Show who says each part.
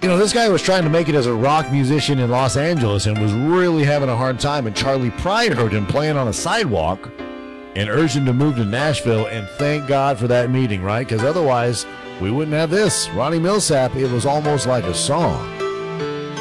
Speaker 1: This guy was trying to make it as a rock musician in Los Angeles and was really having a hard time. And Charlie Pride heard him playing on a sidewalk and urged him to move to Nashville. And thank God for that meeting, right? Because otherwise, we wouldn't have this. Ronnie Millsap, it was almost like a song.